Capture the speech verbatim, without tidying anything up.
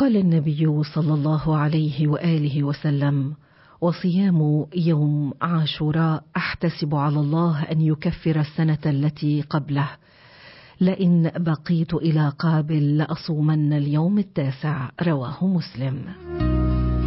قال النبي صلى الله عليه وآله وسلم: وصيام يوم عاشوراء أحتسب على الله أن يكفر السنة التي قبله، لئن بقيت إلى قابل لأصومن اليوم التاسع. رواه مسلم.